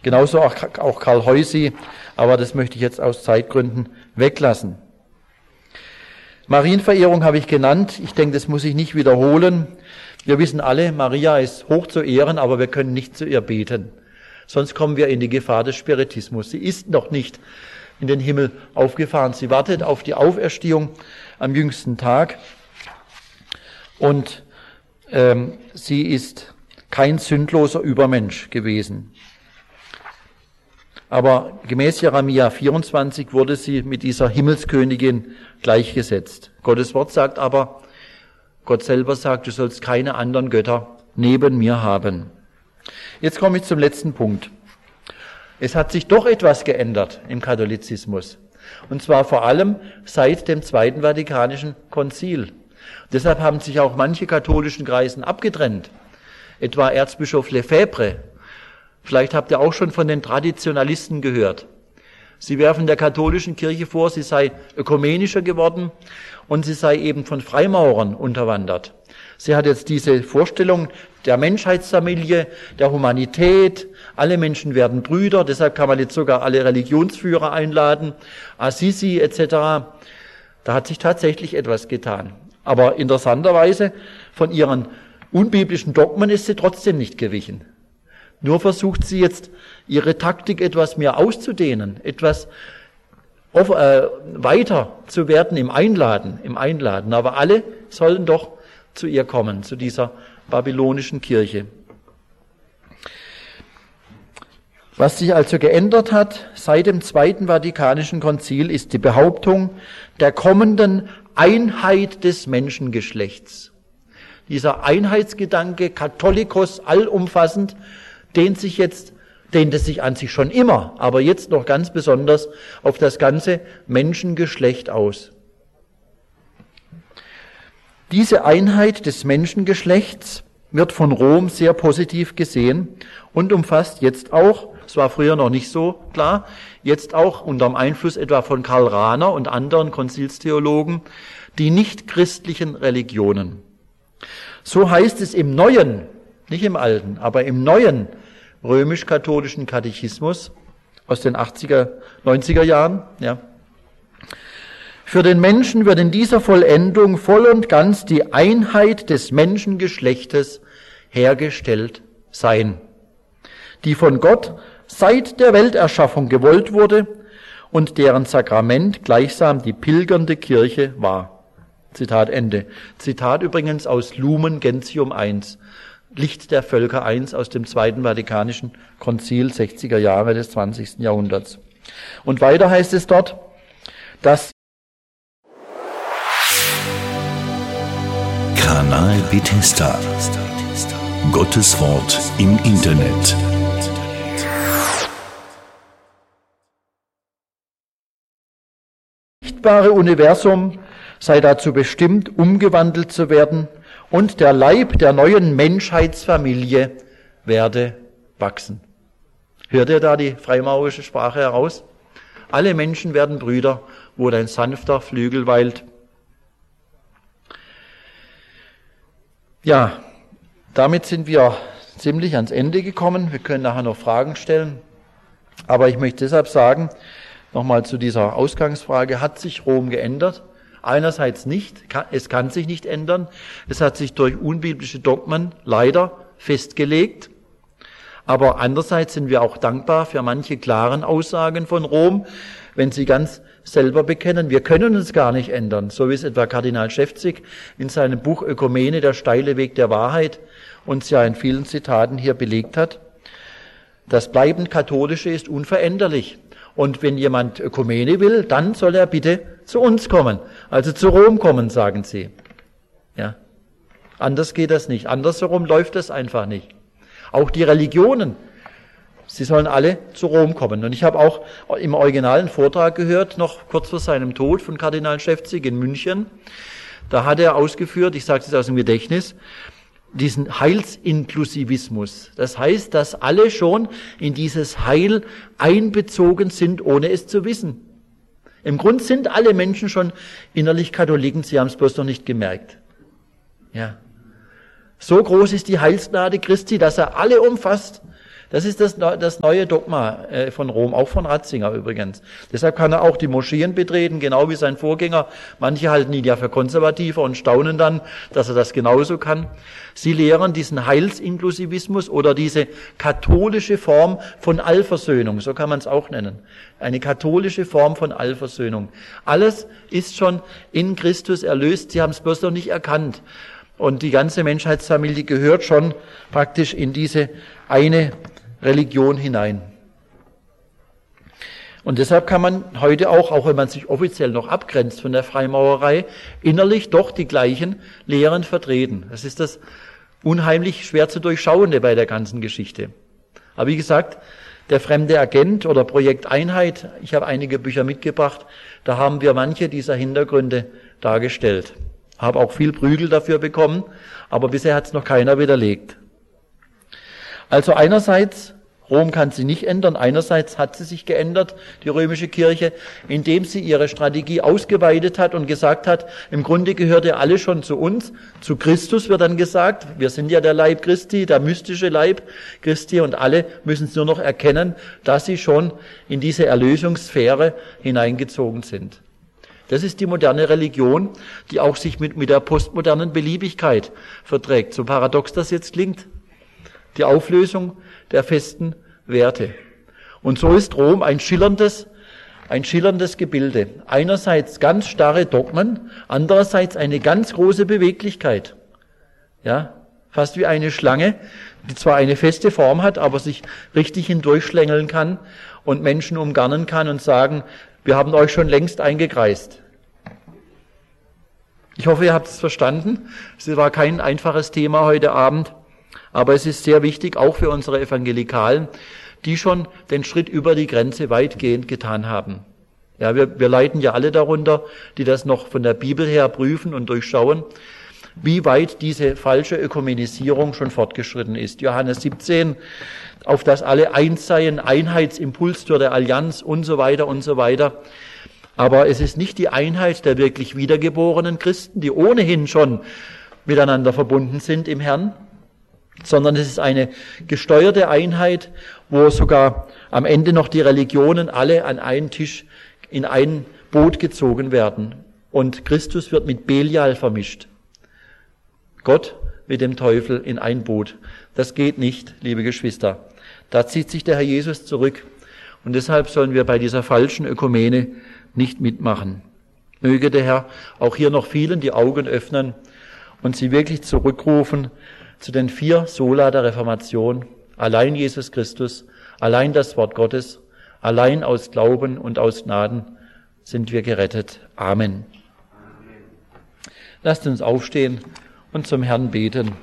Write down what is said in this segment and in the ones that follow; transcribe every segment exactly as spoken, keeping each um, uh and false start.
Genauso auch, auch Karl Heusi, aber das möchte ich jetzt aus Zeitgründen weglassen. Marienverehrung habe ich genannt. Ich denke, das muss ich nicht wiederholen. Wir wissen alle, Maria ist hoch zu ehren, aber wir können nicht zu ihr beten. Sonst kommen wir in die Gefahr des Spiritismus. Sie ist noch nicht in den Himmel aufgefahren. Sie wartet auf die Auferstehung am jüngsten Tag. Und ähm, sie ist kein sündloser Übermensch gewesen. Aber gemäß Jeremia vierundzwanzig wurde sie mit dieser Himmelskönigin gleichgesetzt. Gottes Wort sagt aber, Gott selber sagt, du sollst keine anderen Götter neben mir haben. Jetzt komme ich zum letzten Punkt. Es hat sich doch etwas geändert im Katholizismus. Und zwar vor allem seit dem Zweiten Vatikanischen Konzil. Deshalb haben sich auch manche katholischen Kreisen abgetrennt. Etwa Erzbischof Lefebvre. Vielleicht habt ihr auch schon von den Traditionalisten gehört. Sie werfen der katholischen Kirche vor, sie sei ökumenischer geworden und sie sei eben von Freimaurern unterwandert. Sie hat jetzt diese Vorstellung der Menschheitsfamilie, der Humanität, alle Menschen werden Brüder, deshalb kann man jetzt sogar alle Religionsführer einladen, Assisi et cetera. Da hat sich tatsächlich etwas getan. Aber interessanterweise, von ihren unbiblischen Dogmen ist sie trotzdem nicht gewichen. Nur versucht sie jetzt, ihre Taktik etwas mehr auszudehnen, etwas auf, äh, weiter zu werden im Einladen, im Einladen. Aber alle sollen doch zu ihr kommen, zu dieser babylonischen Kirche. Was sich also geändert hat seit dem Zweiten Vatikanischen Konzil, ist die Behauptung der kommenden Einheit des Menschengeschlechts. Dieser Einheitsgedanke, Katholikos, allumfassend, dehnt sich jetzt, dehnte sich an sich schon immer, aber jetzt noch ganz besonders auf das ganze Menschengeschlecht aus. Diese Einheit des Menschengeschlechts wird von Rom sehr positiv gesehen und umfasst jetzt auch, es war früher noch nicht so klar, jetzt auch unter dem Einfluss etwa von Karl Rahner und anderen Konzilstheologen, die nichtchristlichen Religionen. So heißt es im Neuen, nicht im Alten, aber im Neuen römisch-katholischen Katechismus aus den achtziger, neunziger Jahren, ja. Für den Menschen wird in dieser Vollendung voll und ganz die Einheit des Menschengeschlechtes hergestellt sein, die von Gott seit der Welterschaffung gewollt wurde und deren Sakrament gleichsam die pilgernde Kirche war. Zitat Ende. Zitat übrigens aus Lumen Gentium eins. Licht der Völker eins aus dem Zweiten Vatikanischen Konzil, sechziger Jahre des zwanzigsten Jahrhunderts. Und weiter heißt es dort, dass Kanal Bethesda. Gottes Wort im Internet. Das sichtbare Universum sei dazu bestimmt, umgewandelt zu werden, und der Leib der neuen Menschheitsfamilie werde wachsen. Hört ihr da die freimaurische Sprache heraus? Alle Menschen werden Brüder, wo dein sanfter Flügel weilt. Ja, damit sind wir ziemlich ans Ende gekommen. Wir können nachher noch Fragen stellen. Aber ich möchte deshalb sagen, nochmal zu dieser Ausgangsfrage, hat sich Rom geändert? Einerseits nicht, es kann sich nicht ändern. Es hat sich durch unbiblische Dogmen leider festgelegt. Aber andererseits sind wir auch dankbar für manche klaren Aussagen von Rom, wenn sie ganz selber bekennen, wir können uns gar nicht ändern, so wie es etwa Kardinal Schäfzig in seinem Buch Ökumene, der steile Weg der Wahrheit, uns ja in vielen Zitaten hier belegt hat. Das bleibend Katholische ist unveränderlich. Und wenn jemand Ökumene will, dann soll er bitte zu uns kommen, also zu Rom kommen, sagen sie. Ja, anders geht das nicht. Andersherum läuft das einfach nicht. Auch die Religionen, sie sollen alle zu Rom kommen. Und ich habe auch im originalen Vortrag gehört, noch kurz vor seinem Tod von Kardinal Schäfzig in München, da hat er ausgeführt, ich sage es aus dem Gedächtnis, diesen Heilsinklusivismus. Das heißt, dass alle schon in dieses Heil einbezogen sind, ohne es zu wissen. Im Grund sind alle Menschen schon innerlich Katholiken, sie haben es bloß noch nicht gemerkt. Ja. So groß ist die Heilsgnade Christi, dass er alle umfasst, Das ist das, das neue Dogma von Rom, auch von Ratzinger übrigens. Deshalb kann er auch die Moscheen betreten, genau wie sein Vorgänger. Manche halten ihn ja für konservativer und staunen dann, dass er das genauso kann. Sie lehren diesen Heilsinklusivismus oder diese katholische Form von Allversöhnung, so kann man es auch nennen. Eine katholische Form von Allversöhnung. Alles ist schon in Christus erlöst, sie haben es bloß noch nicht erkannt. Und die ganze Menschheitsfamilie gehört schon praktisch in diese eine Religion hinein. Und deshalb kann man heute auch, auch wenn man sich offiziell noch abgrenzt von der Freimaurerei, innerlich doch die gleichen Lehren vertreten. Das ist das unheimlich schwer zu durchschauende bei der ganzen Geschichte. Aber wie gesagt, der fremde Agent oder Projekt Einheit, ich habe einige Bücher mitgebracht, da haben wir manche dieser Hintergründe dargestellt. Habe auch viel Prügel dafür bekommen, aber bisher hat es noch keiner widerlegt. Also einerseits, Rom kann sie nicht ändern, einerseits hat sie sich geändert, die römische Kirche, indem sie ihre Strategie ausgeweitet hat und gesagt hat, im Grunde gehört ja alle schon zu uns, zu Christus wird dann gesagt, wir sind ja der Leib Christi, der mystische Leib Christi und alle müssen es nur noch erkennen, dass sie schon in diese Erlösungssphäre hineingezogen sind. Das ist die moderne Religion, die auch sich mit, mit der postmodernen Beliebigkeit verträgt, so paradox das jetzt klingt. Die Auflösung der festen Werte. Und so ist Rom ein schillerndes, ein schillerndes Gebilde. Einerseits ganz starre Dogmen, andererseits eine ganz große Beweglichkeit. Ja, fast wie eine Schlange, die zwar eine feste Form hat, aber sich richtig hindurchschlängeln kann und Menschen umgarnen kann und sagen, wir haben euch schon längst eingekreist. Ich hoffe, ihr habt es verstanden. Es war kein einfaches Thema heute Abend. Aber es ist sehr wichtig, auch für unsere Evangelikalen, die schon den Schritt über die Grenze weitgehend getan haben. Ja, wir, wir leiden ja alle darunter, die das noch von der Bibel her prüfen und durchschauen, wie weit diese falsche Ökumenisierung schon fortgeschritten ist. Johannes siebzehn, auf das alle eins seien, Einheitsimpuls zur der Allianz und so weiter und so weiter. Aber es ist nicht die Einheit der wirklich wiedergeborenen Christen, die ohnehin schon miteinander verbunden sind im Herrn, sondern es ist eine gesteuerte Einheit, wo sogar am Ende noch die Religionen alle an einen Tisch in ein Boot gezogen werden. Und Christus wird mit Belial vermischt. Gott mit dem Teufel in ein Boot. Das geht nicht, liebe Geschwister. Da zieht sich der Herr Jesus zurück. Und deshalb sollen wir bei dieser falschen Ökumene nicht mitmachen. Möge der Herr auch hier noch vielen die Augen öffnen und sie wirklich zurückrufen zu den vier Sola der Reformation, allein Jesus Christus, allein das Wort Gottes, allein aus Glauben und aus Gnaden sind wir gerettet. Amen. Lasst uns aufstehen und zum Herrn beten.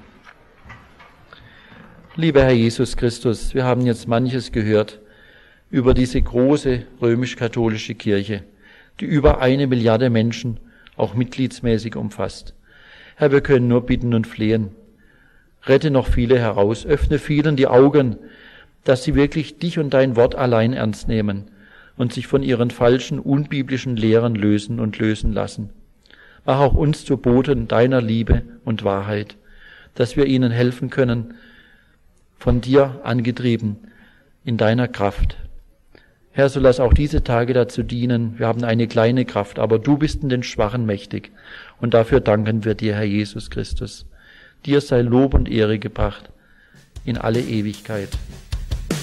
Lieber Herr Jesus Christus, wir haben jetzt manches gehört über diese große römisch-katholische Kirche, die über eine Milliarde Menschen auch mitgliedsmäßig umfasst. Herr, wir können nur bitten und flehen. Rette noch viele heraus, öffne vielen die Augen, dass sie wirklich dich und dein Wort allein ernst nehmen und sich von ihren falschen, unbiblischen Lehren lösen und lösen lassen. Mach auch uns zu Boten deiner Liebe und Wahrheit, dass wir ihnen helfen können, von dir angetrieben, in deiner Kraft. Herr, so lass auch diese Tage dazu dienen, wir haben eine kleine Kraft, aber du bist in den Schwachen mächtig und dafür danken wir dir, Herr Jesus Christus. Dir sei Lob und Ehre gebracht in alle Ewigkeit.